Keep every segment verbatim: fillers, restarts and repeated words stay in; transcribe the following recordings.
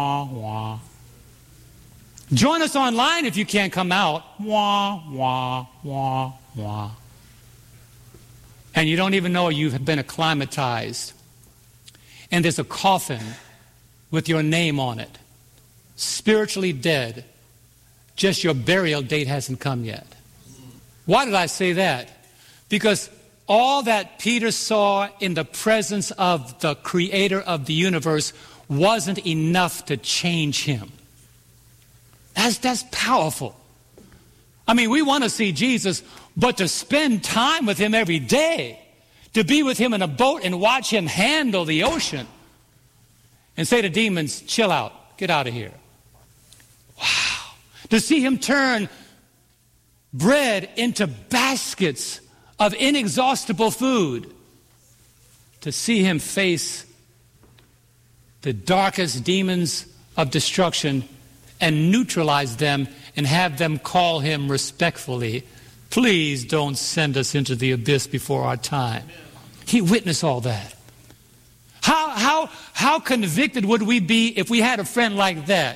wah. Join us online if you can't come out. Wah, wah, wah, wah. And you don't even know you've been acclimatized. And there's a coffin with your name on it. Spiritually dead. Just your burial date hasn't come yet. Why did I say that? Because all that Peter saw in the presence of the creator of the universe wasn't enough to change him. That's, that's powerful. I mean, we want to see Jesus, but to spend time with him every day, to be with him in a boat and watch him handle the ocean and say to demons, chill out, get out of here. Wow. To see him turn bread into baskets of inexhaustible food. To see him face the darkest demons of destruction and neutralize them and have them call him respectfully, please don't send us into the abyss before our time. He witnessed all that. How, how, how convicted would we be if we had a friend like that?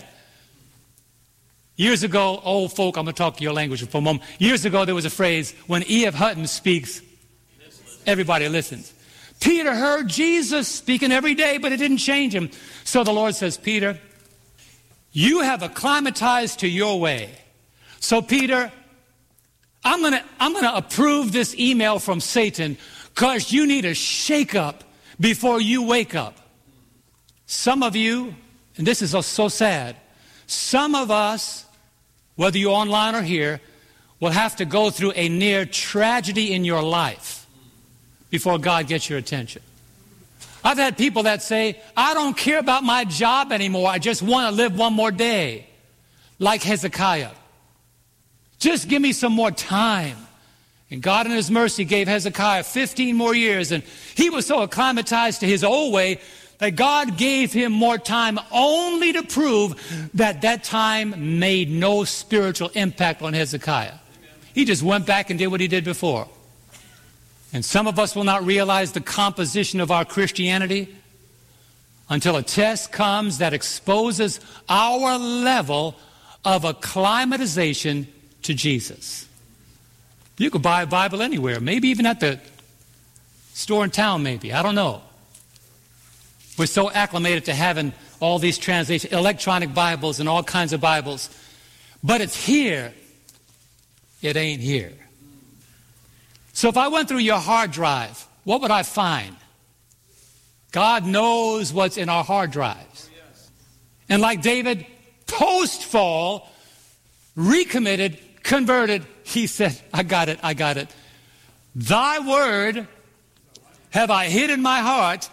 Years ago, old folk, I'm going to talk your language for a moment. Years ago, there was a phrase, when E F Hutton speaks, everybody listens. Peter heard Jesus speaking every day, but it didn't change him. So the Lord says, Peter, you have acclimatized to your way. So Peter, I'm going to I'm going to approve this email from Satan because you need a shake-up before you wake up. Some of you, and this is so sad, some of us, whether you're online or here, will have to go through a near tragedy in your life before God gets your attention. I've had people that say, I don't care about my job anymore. I just want to live one more day. Like Hezekiah. Just give me some more time. And God in his mercy gave Hezekiah fifteen more years. And he was so acclimatized to his old way that God gave him more time only to prove that that time made no spiritual impact on Hezekiah. He just went back and did what he did before. And some of us will not realize the composition of our Christianity until a test comes that exposes our level of acclimatization to Jesus. You could buy a Bible anywhere, maybe even at the store in town, maybe. I don't know. We're so acclimated to having all these translations, electronic Bibles and all kinds of Bibles. But it's here. It ain't here. So if I went through your hard drive, what would I find? God knows what's in our hard drives. And like David, post-fall, recommitted, converted, he said, I got it, I got it. Thy word have I hid in my heart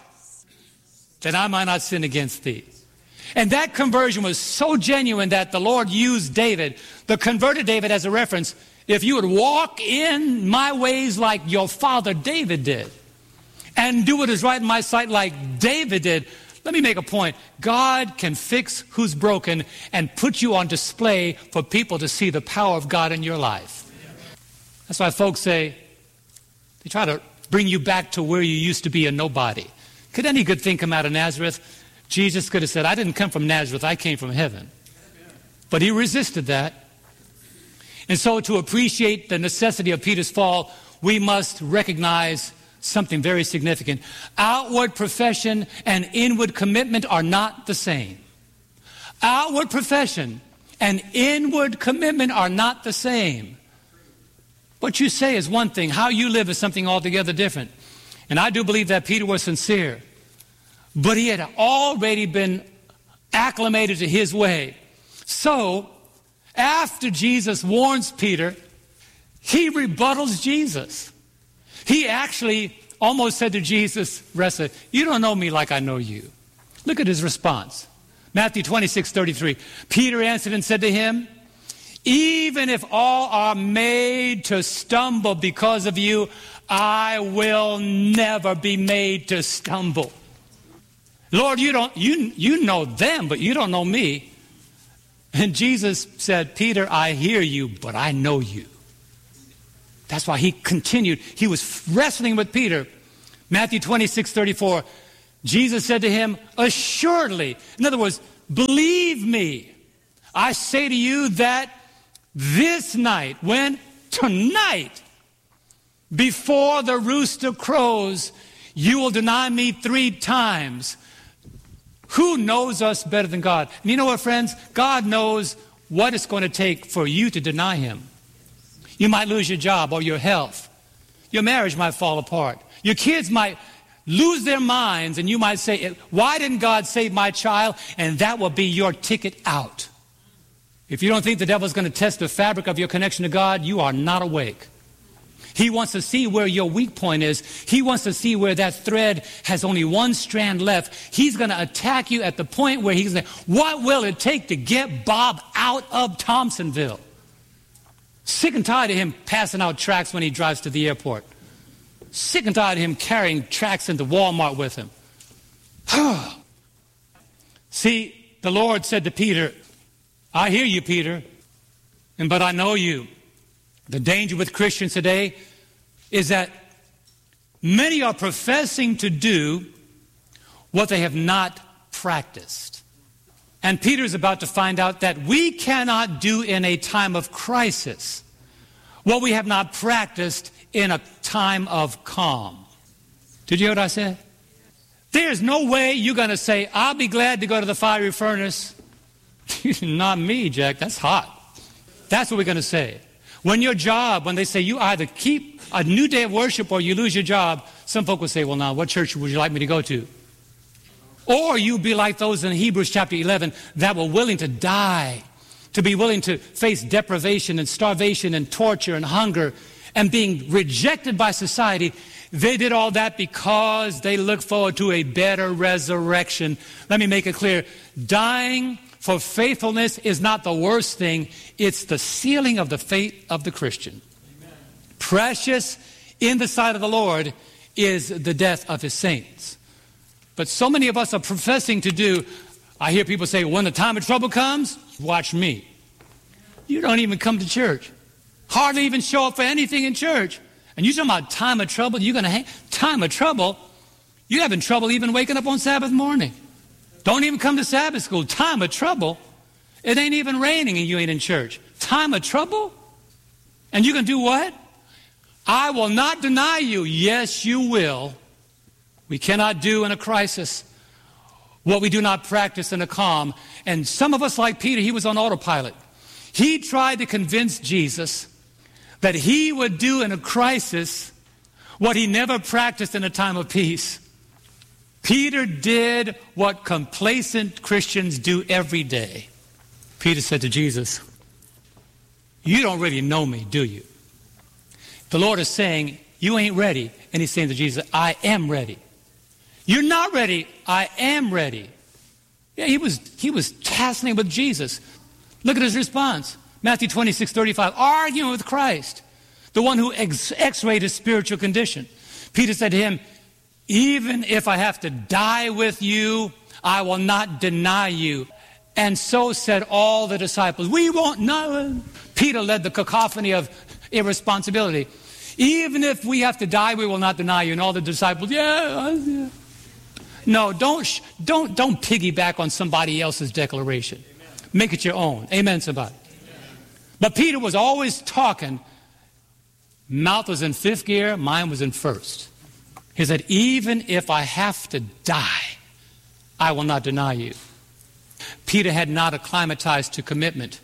that I might not sin against thee. And that conversion was so genuine that the Lord used David, the converted David, as a reference. If you would walk in my ways like your father David did, and do what is right in my sight like David did, let me make a point. God can fix who's broken and put you on display for people to see the power of God in your life. That's why folks say, they try to bring you back to where you used to be a nobody. Could any good thing come out of Nazareth? Jesus could have said, I didn't come from Nazareth, I came from heaven. But he resisted that. And so to appreciate the necessity of Peter's fall, we must recognize something very significant. Outward profession and inward commitment are not the same. Outward profession and inward commitment are not the same. What you say is one thing. How you live is something altogether different. And I do believe that Peter was sincere. But he had already been acclimated to his way. So, after Jesus warns Peter, he rebuttals Jesus. He actually almost said to Jesus, Ressa, you don't know me like I know you. Look at his response. Matthew twenty-six thirty-three. Peter answered and said to him, even if all are made to stumble because of you, I will never be made to stumble. Lord, you don't you you know them, but you don't know me. And Jesus said, Peter, I hear you, but I know you. That's why he continued. He was wrestling with Peter. Matthew twenty-six thirty-four. Jesus said to him, assuredly. In other words, Believe me, I say to you that this night, when tonight, before the rooster crows, you will deny me three times. Who knows us better than God? And you know what, friends? God knows what it's going to take for you to deny him. You might lose your job or your health. Your marriage might fall apart. Your kids might lose their minds, and you might say, why didn't God save my child? And that will be your ticket out. If you don't think the devil's going to test the fabric of your connection to God, you are not awake. He wants to see where your weak point is. He wants to see where that thread has only one strand left. He's going to attack you at the point where he's going to, what will it take to get Bob out of Thompsonville? Sick and tired of him passing out tracts when he drives to the airport. Sick and tired of him carrying tracts into Walmart with him. See, the Lord said to Peter, I hear you, Peter, and but I know you. The danger with Christians today is that many are professing to do what they have not practiced. And Peter is about to find out that we cannot do in a time of crisis what we have not practiced in a time of calm. Did you hear what I said? There's no way you're going to say, I'll be glad to go to the fiery furnace. Not me, Jack. That's hot. That's what we're going to say. When your job, when they say you either keep a new day of worship or you lose your job, some folk will say, well, now, what church would you like me to go to? Or you'll be like those in Hebrews chapter eleven that were willing to die, to be willing to face deprivation and starvation and torture and hunger and being rejected by society. They did all that because they looked forward to a better resurrection. Let me make it clear. Dying for faithfulness is not the worst thing. It's the sealing of the faith of the Christian. Amen. Precious in the sight of the Lord is the death of his saints. But so many of us are professing to do, I hear people say, when the time of trouble comes, watch me. You don't even come to church. Hardly even show up for anything in church. And you're talking about time of trouble, you're going to hang, time of trouble? You're having trouble even waking up on Sabbath morning. Don't even come to Sabbath school. Time of trouble. It ain't even raining and you ain't in church. Time of trouble? And you can do what? I will not deny you. Yes, you will. We cannot do in a crisis what we do not practice in a calm. And some of us, like Peter, he was on autopilot. He tried to convince Jesus that he would do in a crisis what he never practiced in a time of peace. Peter did what complacent Christians do every day. Peter said to Jesus, you don't really know me, do you? The Lord is saying, you ain't ready. And he's saying to Jesus, I am ready. You're not ready. I am ready. Yeah, he was, he was hassling with Jesus. Look at his response. Matthew twenty-six thirty-five, arguing with Christ, the one who ex- x-rayed his spiritual condition. Peter said to him, even if I have to die with you, I will not deny you. And so said all the disciples. We won't know. Peter led the cacophony of irresponsibility. Even if we have to die, we will not deny you. And all the disciples, yeah, yeah. No, don't, don't, don't piggyback on somebody else's declaration. Amen. Make it your own. Amen, somebody. Amen. But Peter was always talking. Mouth was in fifth gear, mine was in first. He said, even if I have to die, I will not deny you. Peter had not acclimatized to commitment.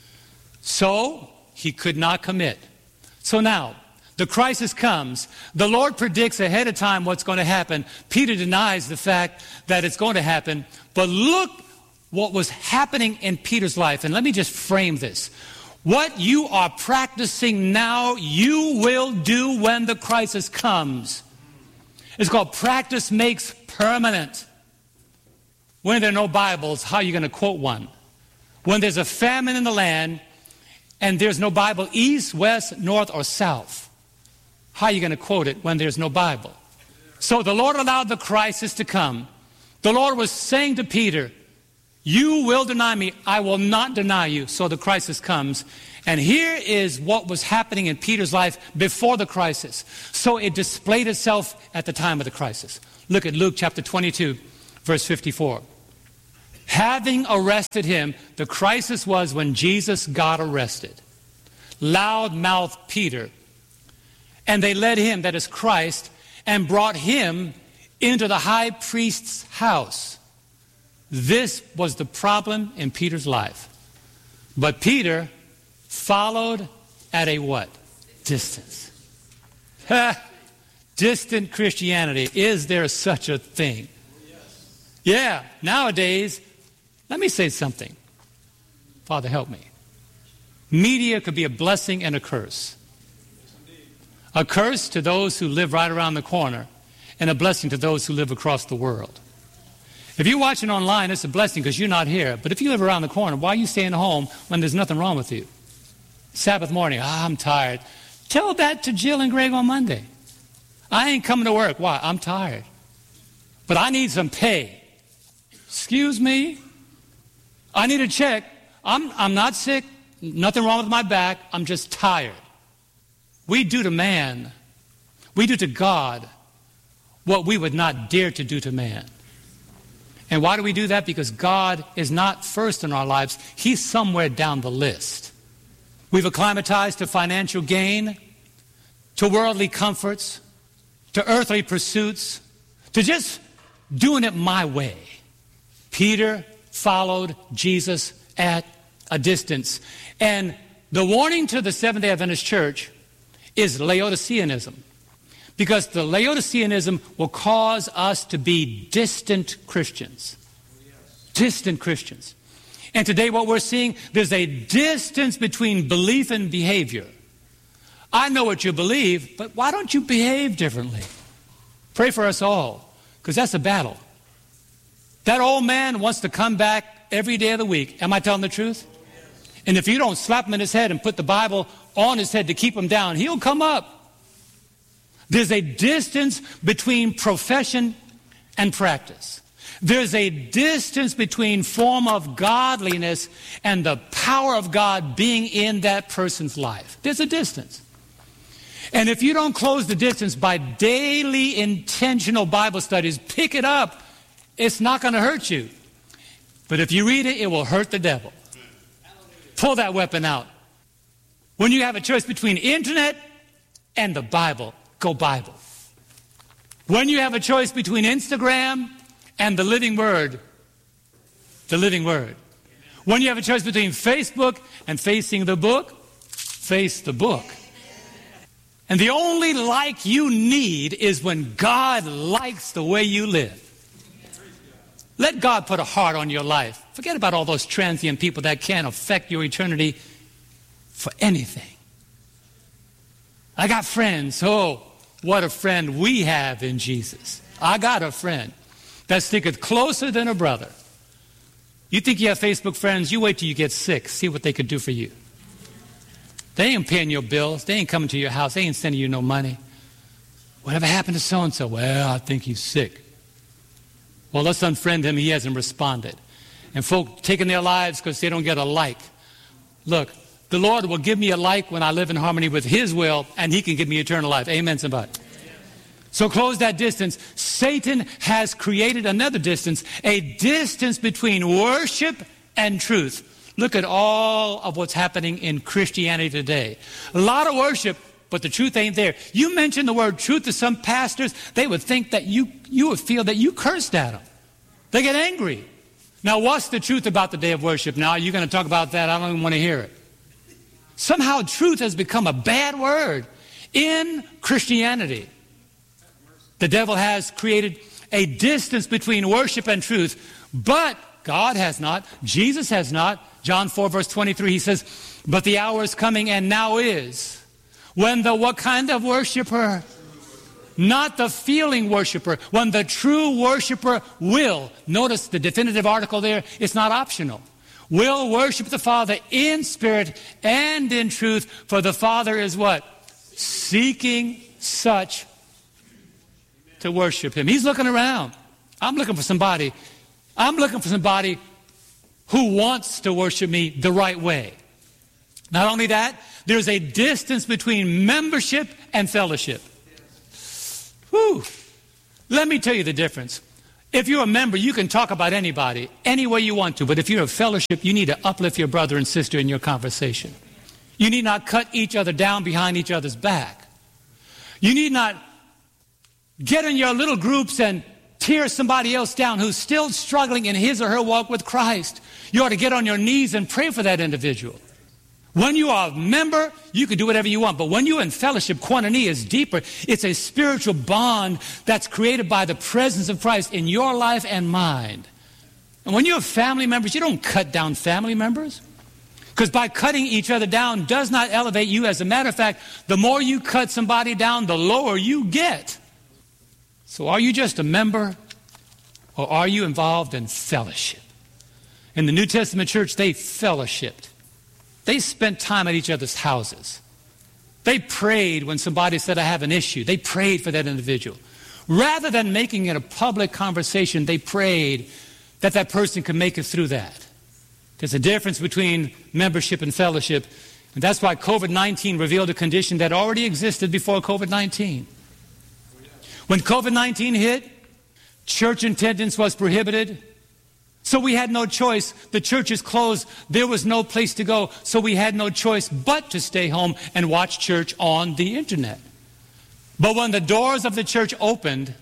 So he could not commit. So now, the crisis comes. The Lord predicts ahead of time what's going to happen. Peter denies the fact that it's going to happen. But look what was happening in Peter's life. And let me just frame this. What you are practicing now, you will do when the crisis comes. It's called practice makes permanent. When there are no Bibles, how are you going to quote one? When there's a famine in the land and there's no Bible east, west, north, or south, how are you going to quote it when there's no Bible? So the Lord allowed the crisis to come. The Lord was saying to Peter, you will deny me. I will not deny you. So the crisis comes. And here is what was happening in Peter's life before the crisis. So it displayed itself at the time of the crisis. Look at Luke chapter twenty-two, verse fifty-four. Having arrested him, the crisis was when Jesus got arrested. Loud-mouthed Peter. And they led him, that is Christ, and brought him into the high priest's house. This was the problem in Peter's life. But Peter followed at a what? Distance. Distant Christianity. Is there such a thing? Yeah, nowadays, let me say something. Father, help me. Media could be a blessing and a curse. A curse to those who live right around the corner, and a blessing to those who live across the world. If you're watching online, it's a blessing because you're not here. But if you live around the corner, why are you staying home when there's nothing wrong with you? Sabbath morning, ah, I'm tired. Tell that to Jill and Greg on Monday. I ain't coming to work. Why? I'm tired. But I need some pay. Excuse me? I need a check. I'm, I'm not sick. Nothing wrong with my back. I'm just tired. We do to man, we do to God what we would not dare to do to man. And why do we do that? Because God is not first in our lives. He's somewhere down the list. We've acclimatized to financial gain, to worldly comforts, to earthly pursuits, to just doing it my way. Peter followed Jesus at a distance. And the warning to the Seventh-day Adventist Church is Laodiceanism. Because the Laodiceanism will cause us to be distant Christians. Distant Christians. And today what we're seeing, there's a distance between belief and behavior. I know what you believe, but why don't you behave differently? Pray for us all, because that's a battle. That old man wants to come back every day of the week. Am I telling the truth? And if you don't slap him in his head and put the Bible on his head to keep him down, he'll come up. There's a distance between profession and practice. There's a distance between form of godliness and the power of God being in that person's life. There's a distance. And if you don't close the distance by daily intentional Bible studies, pick it up. It's not going to hurt you. But if you read it, it will hurt the devil. Pull that weapon out. When you have a choice between internet and the Bible, go Bible. When you have a choice between Instagram and the living word, the living word. When you have a choice between Facebook and facing the book, face the book. And the only like you need is when God likes the way you live. Let God put a heart on your life. Forget about all those transient people that can't affect your eternity for anything. I got friends. Oh, what a friend we have in Jesus. I got a friend that sticketh closer than a brother. You think you have Facebook friends? You wait till you get sick. See what they could do for you. They ain't paying your bills. They ain't coming to your house. They ain't sending you no money. Whatever happened to so-and-so? Well, I think he's sick. Well, let's unfriend him. He hasn't responded. And folk taking their lives because they don't get a like. Look, the Lord will give me a like when I live in harmony with His will, and He can give me eternal life. Amen, somebody. So close that distance. Satan has created another distance, a distance between worship and truth. Look at all of what's happening in Christianity today. A lot of worship, but the truth ain't there. You mention the word truth to some pastors, they would think that you, you would feel that you cursed at them. They get angry. Now, what's the truth about the day of worship? Now, you're going to talk about that. I don't even want to hear it. Somehow truth has become a bad word in Christianity. The devil has created a distance between worship and truth, but God has not. Jesus has not. John four, verse twenty-three, he says, but the hour is coming and now is when the what kind of worshiper? Not the feeling worshiper. When the true worshiper will, notice the definitive article there, it's not optional, will worship the Father in spirit and in truth, for the Father is what? Seeking such to worship Him. He's looking around. I'm looking for somebody. I'm looking for somebody who wants to worship me the right way. Not only that, there's a distance between membership and fellowship. Whew. Let me tell you the difference. If you're a member, you can talk about anybody, any way you want to. But if you're a fellowship, you need to uplift your brother and sister in your conversation. You need not cut each other down behind each other's back. You need not get in your little groups and tear somebody else down who's still struggling in his or her walk with Christ. You ought to get on your knees and pray for that individual. When you are a member, you can do whatever you want. But when you're in fellowship, koinonia is deeper. It's a spiritual bond that's created by the presence of Christ in your life and mine. And when you have family members, you don't cut down family members. Because by cutting each other down does not elevate you. As a matter of fact, the more you cut somebody down, the lower you get. So are you just a member, or are you involved in fellowship? In the New Testament church, they fellowshipped. They spent time at each other's houses. They prayed when somebody said, I have an issue. They prayed for that individual. Rather than making it a public conversation, they prayed that that person could make it through that. There's a difference between membership and fellowship. And that's why COVID nineteen revealed a condition that already existed before COVID nineteen. When COVID nineteen hit, church attendance was prohibited. So we had no choice. The churches closed. There was no place to go. So we had no choice but to stay home and watch church on the internet. But when the doors of the church opened,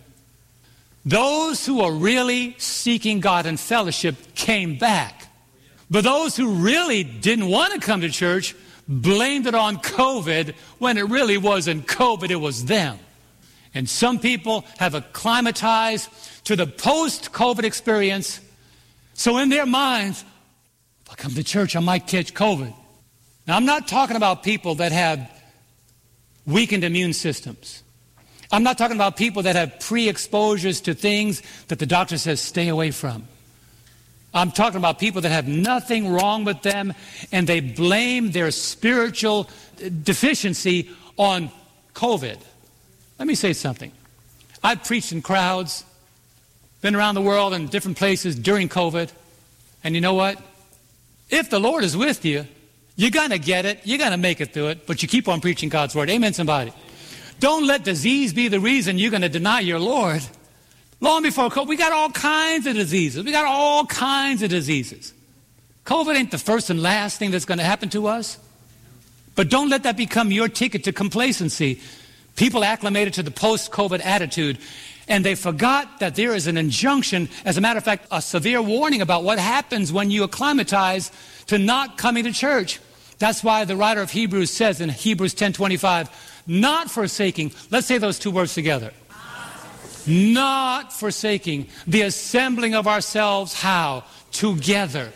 those who were really seeking God in fellowship came back. But those who really didn't want to come to church blamed it on COVID when it really wasn't COVID, it was them. And some people have acclimatized to the post-COVID experience. So in their minds, if I come to church, I might catch COVID. Now, I'm not talking about people that have weakened immune systems. I'm not talking about people that have pre-exposures to things that the doctor says stay away from. I'm talking about people that have nothing wrong with them, and they blame their spiritual deficiency on COVID. Let me say something. I've preached in crowds, been around the world in different places during COVID, and you know what? If the Lord is with you, you're going to get it, you're going to make it through it, but you keep on preaching God's word. Amen, somebody? Don't let disease be the reason you're going to deny your Lord. Long before COVID, we got all kinds of diseases. We got all kinds of diseases. COVID ain't the first and last thing that's going to happen to us. But don't let that become your ticket to complacency. People acclimated to the post-COVID attitude, and they forgot that there is an injunction, as a matter of fact, a severe warning about what happens when you acclimatize to not coming to church. That's why the writer of Hebrews says in Hebrews ten twenty-five, not forsaking, let's say those two words together. Not forsaking the assembling of ourselves, how? Together.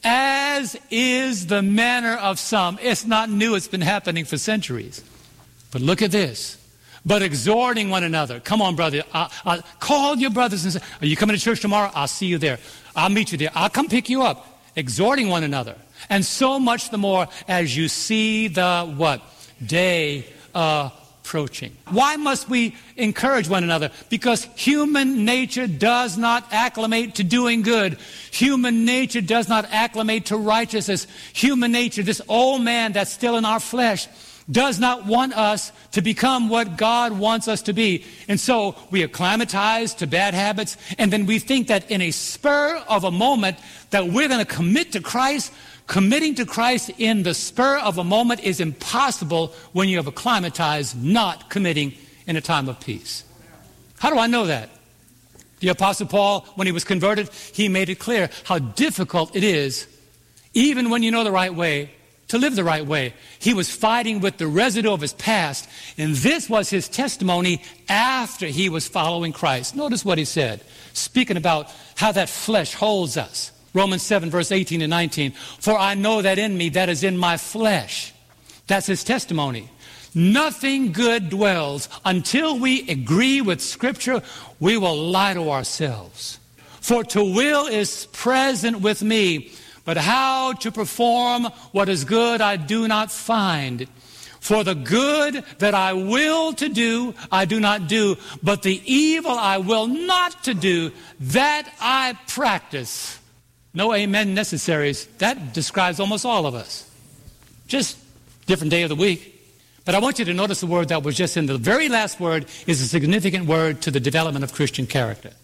As is the manner of some. It's not new, it's been happening for centuries. But look at this. But exhorting one another. Come on, brother. Uh, uh, call your brothers and say, are you coming to church tomorrow? I'll see you there. I'll meet you there. I'll come pick you up. Exhorting one another. And so much the more as you see the what? Day approaching. Why must we encourage one another? Because human nature does not acclimate to doing good. Human nature does not acclimate to righteousness. Human nature, this old man that's still in our flesh, does not want us to become what God wants us to be. And so we acclimatize to bad habits, and then we think that in a spur of a moment that we're going to commit to Christ. Committing to Christ in the spur of a moment is impossible when you have acclimatized, not committing in a time of peace. How do I know that? The Apostle Paul, when he was converted, he made it clear how difficult it is, even when you know the right way, to live the right way. He was fighting with the residue of his past, and this was his testimony after he was following Christ. Notice what he said, speaking about how that flesh holds us. Romans seven, verse eighteen and nineteen. For I know that in me, that is in my flesh. That's his testimony. Nothing good dwells. Until we agree with Scripture, we will lie to ourselves. For to will is present with me, but how to perform what is good I do not find. For the good that I will to do, I do not do, but the evil I will not to do, that I practice. No amen necessary. That describes almost all of us. Just different day of the week. But I want you to notice the word that was just in the very last word is a significant word to the development of Christian character.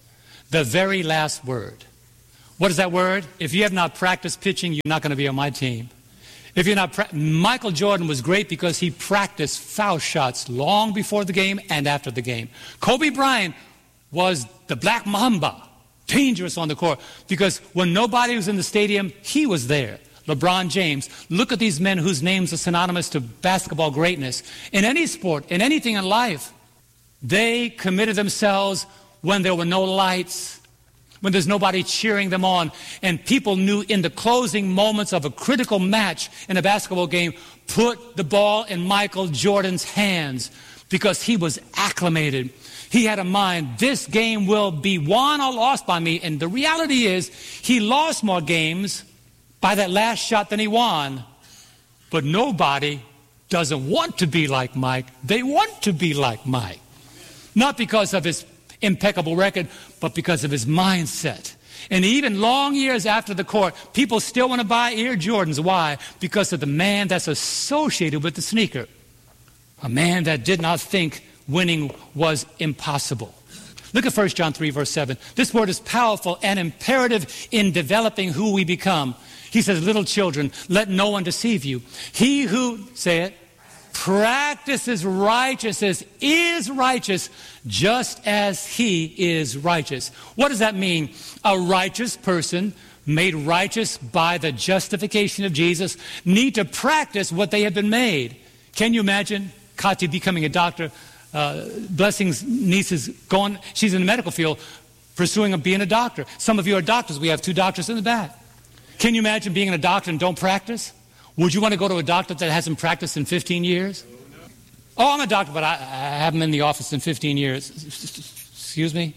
The very last word. What is that word? If you have not practiced pitching, you're not going to be on my team. If you're not, pra- Michael Jordan was great because he practiced foul shots long before the game and after the game. Kobe Bryant was the Black Mamba, dangerous on the court, because when nobody was in the stadium, he was there. LeBron James. Look at these men whose names are synonymous to basketball greatness. In any sport, in anything in life, they committed themselves when there were no lights, when there's nobody cheering them on, and people knew in the closing moments of a critical match in a basketball game, put the ball in Michael Jordan's hands because he was acclimated. He had a mind, this game will be won or lost by me. And the reality is, he lost more games by that last shot than he won. But nobody doesn't want to be like Mike. They want to be like Mike. Not because of his impeccable record, but because of his mindset. And even long years after the court, people still want to buy Air Jordans. Why? Because of the man that's associated with the sneaker. A man that did not think winning was impossible. Look at First John three, verse seven. This word is powerful and imperative in developing who we become. He says, little children, let no one deceive you. He who, say it, practices righteousness is righteous just as he is righteous. What does that mean? A righteous person made righteous by the justification of Jesus need to practice what they have been made. Can you imagine Kati becoming a doctor? Uh, Blessing's niece is going, she's in the medical field pursuing being a doctor. Some of you are doctors. We have two doctors in the back. Can you imagine being a doctor and don't practice? Would you want to go to a doctor that hasn't practiced in fifteen years? Oh, I'm a doctor, but I, I haven't been in the office in fifteen years. Excuse me?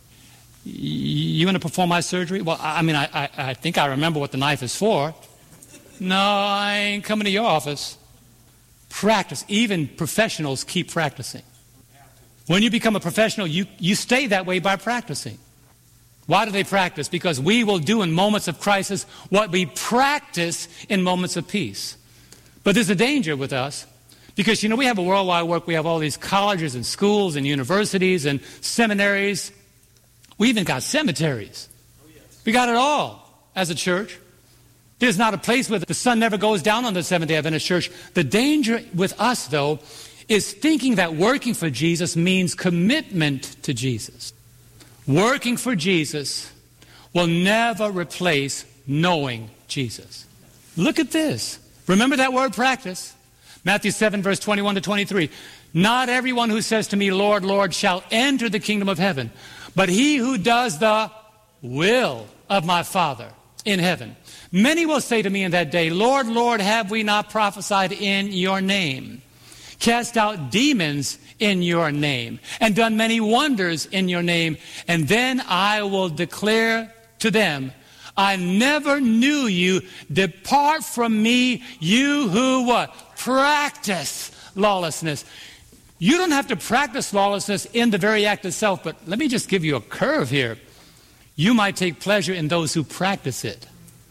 You want to perform my surgery? Well, I mean, I, I, I think I remember what the knife is for. No, I ain't coming to your office. Practice. Even professionals keep practicing. When you become a professional, you, you stay that way by practicing. Why do they practice? Because we will do in moments of crisis what we practice in moments of peace. But there's a danger with us. Because, you know, we have a worldwide work. We have all these colleges and schools and universities and seminaries. We even got cemeteries. We got it all as a church. There's not a place where the sun never goes down on the Seventh-day Adventist church. The danger with us, though, is thinking that working for Jesus means commitment to Jesus. Working for Jesus will never replace knowing Jesus. Look at this. Remember that word practice. Matthew seven, verse twenty-one to twenty-three. Not everyone who says to me, Lord, Lord, shall enter the kingdom of heaven, but he who does the will of my Father in heaven. Many will say to me in that day, Lord, Lord, have we not prophesied in your name, cast out demons in your name, and done many wonders in your name? And then I will declare to them, I never knew you. Depart from me, you who what? Practice lawlessness. You don't have to practice lawlessness in the very act itself, but let me just give you a curve here. You might take pleasure in those who practice it.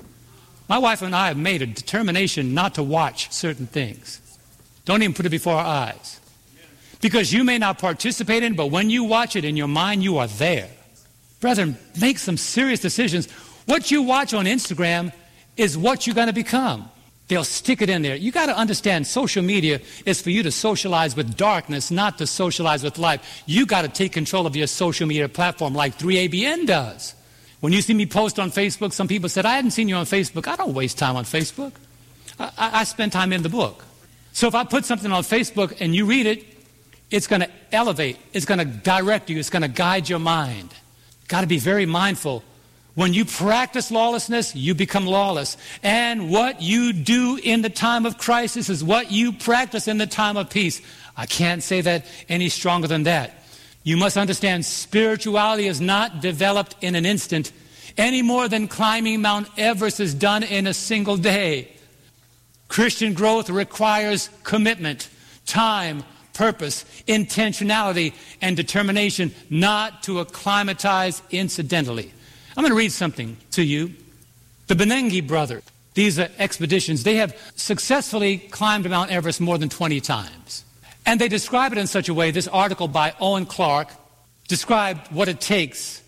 My wife and I have made a determination not to watch certain things. Don't even put it before our eyes. Because you may not participate in it, but when you watch it in your mind, you are there. Brethren, make some serious decisions. What you watch on Instagram is what you're going to become. They'll stick it in there. You got to understand, social media is for you to socialize with darkness, not to socialize with light. You got to take control of your social media platform like three A B N does. When you see me post on Facebook, some people said, I hadn't seen you on Facebook. I don't waste time on Facebook. I, I, I spend time in the book. So if I put something on Facebook and you read it, it's going to elevate. It's going to direct you. It's going to guide your mind. Got to be very mindful. When you practice lawlessness, you become lawless. And what you do in the time of crisis is what you practice in the time of peace. I can't say that any stronger than that. You must understand spirituality is not developed in an instant any more than climbing Mount Everest is done in a single day. Christian growth requires commitment, time, purpose, intentionality, and determination, not to acclimatize incidentally. I'm going to read something to you. The Benengi brothers, these are expeditions, they have successfully climbed Mount Everest more than twenty times. And they describe it in such a way, this article by Owen Clark described what it takes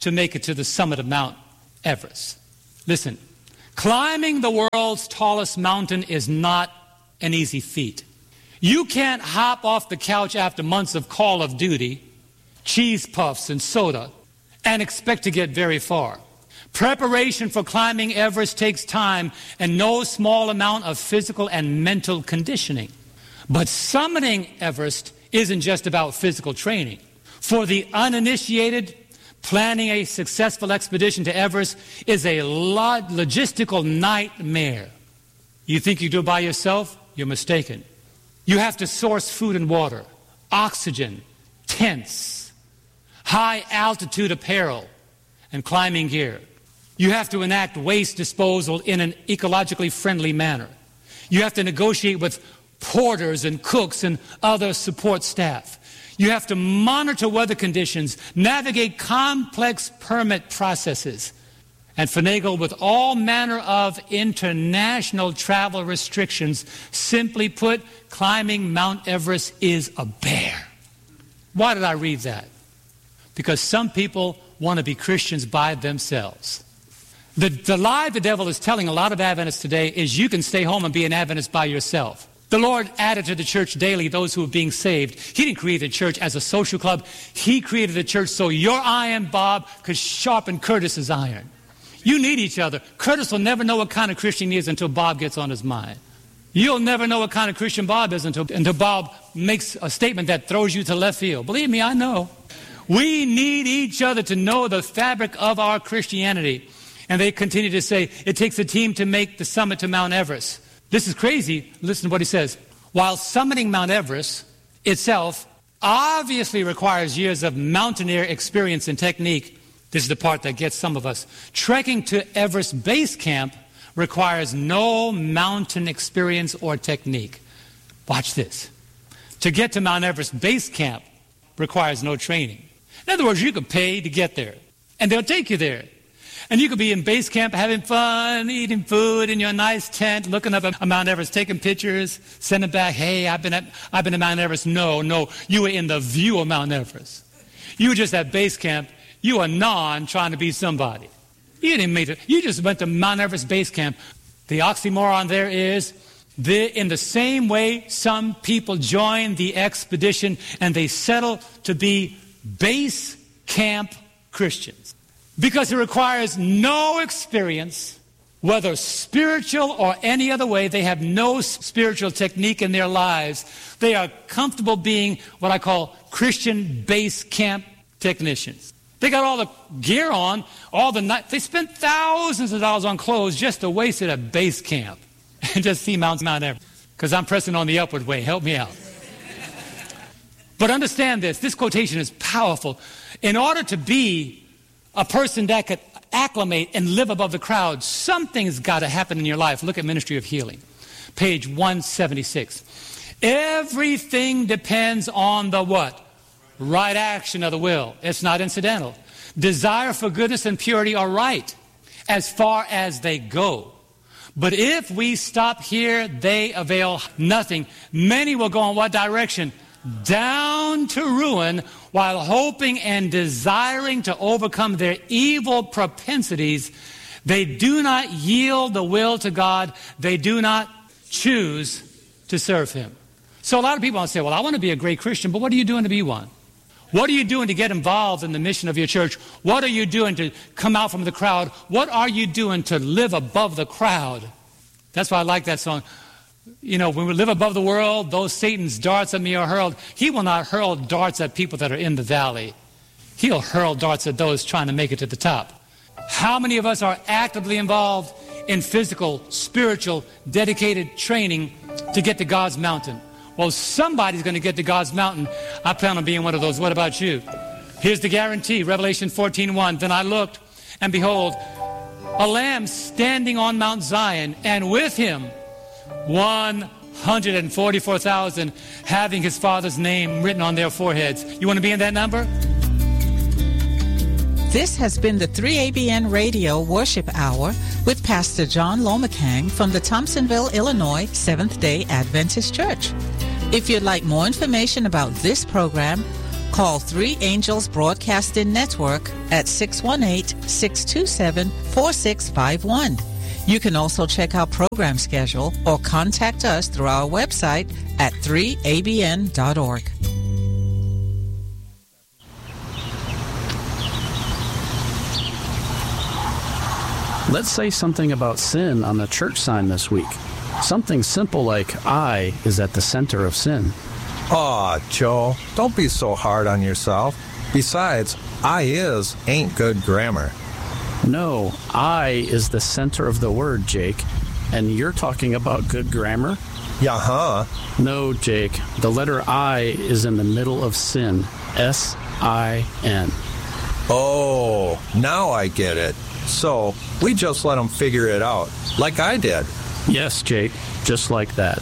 to make it to the summit of Mount Everest. Listen, climbing the world's tallest mountain is not an easy feat. You can't hop off the couch after months of Call of Duty, cheese puffs, and soda and expect to get very far. Preparation for climbing Everest takes time and no small amount of physical and mental conditioning. But summiting Everest isn't just about physical training. For the uninitiated, planning a successful expedition to Everest is a log- logistical nightmare. You think you do it by yourself? You're mistaken. You have to source food and water, oxygen, tents, high-altitude apparel, and climbing gear. You have to enact waste disposal in an ecologically friendly manner. You have to negotiate with porters and cooks and other support staff. You have to monitor weather conditions, navigate complex permit processes, and finagle with all manner of international travel restrictions. Simply put, climbing Mount Everest is a bear. Why did I read that? Because some people want to be Christians by themselves. The, the lie the devil is telling a lot of Adventists today is you can stay home and be an Adventist by yourself. The Lord added to the church daily those who are being saved. He didn't create the church as a social club. He created the church so your iron, Bob, could sharpen Curtis's iron. You need each other. Curtis will never know what kind of Christian he is until Bob gets on his mind. You'll never know what kind of Christian Bob is until, until Bob makes a statement that throws you to left field. Believe me, I know. We need each other to know the fabric of our Christianity. And they continue to say, it takes a team to make the summit to Mount Everest. This is crazy. Listen to what he says. While summiting Mount Everest itself obviously requires years of mountaineer experience and technique, this is the part that gets some of us. Trekking to Everest Base Camp requires no mountain experience or technique. Watch this. To get to Mount Everest Base Camp requires no training. In other words, you could pay to get there, and they'll take you there. And you could be in base camp having fun, eating food in your nice tent, looking up at Mount Everest, taking pictures, sending back, hey, I've been at, I've been to Mount Everest. No, no, you were in the view of Mount Everest. You were just at base camp. You were non trying to be somebody. You didn't meet it. You just went to Mount Everest Base Camp. The oxymoron there is, the, in the same way some people join the expedition and they settle to be base camp Christians. Because it requires no experience, whether spiritual or any other way. They have no spiritual technique in their lives. They are comfortable being what I call Christian base camp technicians. They got all the gear on, all the night. They spent thousands of dollars on clothes just to waste it at base camp and just see Mount Mount Everest. Because I'm pressing on the upward way. Help me out. But understand this. This quotation is powerful. In order to be a person that could acclimate and live above the crowd, something's got to happen in your life. Look at Ministry of Healing, page one seventy-six. Everything depends on the what? Right action of the will. It's not incidental. Desire for goodness and purity are right as far as they go. But if we stop here, they avail nothing. Many will go in what direction? Down to ruin, while hoping and desiring to overcome their evil propensities. They do not yield the will to God. They do not choose to serve Him. So a lot of people want to say, well, I want to be a great Christian, but what are you doing to be one? What are you doing to get involved in the mission of your church? What are you doing to come out from the crowd? What are you doing to live above the crowd? That's why I like that song. You know, when we live above the world, those Satan's darts at me are hurled. He will not hurl darts at people that are in the valley. He'll hurl darts at those trying to make it to the top. How many of us are actively involved in physical, spiritual, dedicated training to get to God's mountain? Well, somebody's going to get to God's mountain. I plan on being one of those. What about you? Here's the guarantee, Revelation fourteen one. Then I looked, and behold, a lamb standing on Mount Zion, and with him one hundred forty-four thousand, having his Father's name written on their foreheads. You want to be in that number? This has been the three A B N Radio Worship Hour with Pastor John Lomacang from the Thompsonville, Illinois Seventh-day Adventist Church. If you'd like more information about this program Call Three Angels Broadcasting Network at six one eight, six two seven, four six five one. You can also check our program schedule or contact us through our website at three A B N dot org. Let's say something about sin on the church sign this week. Something simple like I is at the center of sin. Aw, Joe, don't be so hard on yourself. Besides, I is ain't good grammar. No, I is the center of the word, Jake. And you're talking about good grammar? Yeah, huh? No, Jake. The letter I is in the middle of sin. S I N. Oh, now I get it. So, we just let them figure it out, like I did. Yes, Jake, just like that.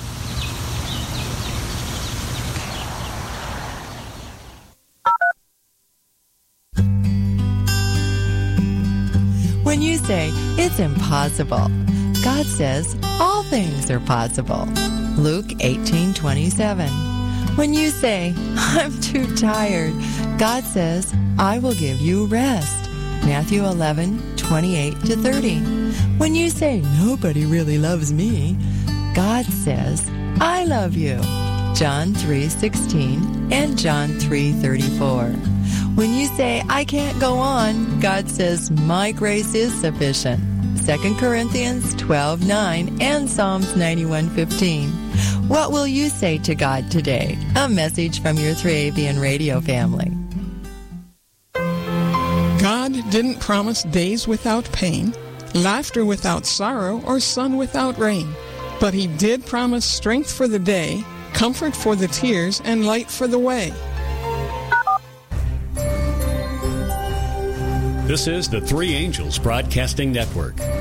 When you say, it's impossible, God says, all things are possible. Luke eighteen twenty-seven. When you say, I'm too tired, God says, I will give you rest. Matthew eleven twenty-eight to thirty. When you say, nobody really loves me, God says, I love you. John three sixteen and John three thirty-four. When you say, I can't go on, God says, my grace is sufficient. Second Corinthians twelve nine and Psalms ninety-one fifteen. What will you say to God today? A message from your three A B N radio family. God didn't promise days without pain, laughter without sorrow, or sun without rain. But he did promise strength for the day, comfort for the tears, and light for the way. This is the Three Angels Broadcasting Network.